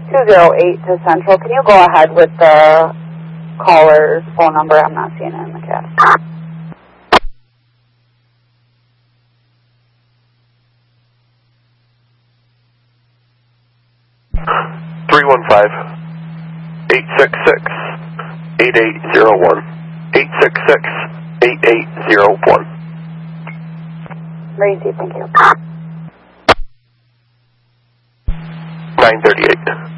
208 to Central. Can you go ahead with the caller's phone number? I'm not seeing it in the cast. 315-866-8801. 866-8801. Razy, thank you. 938.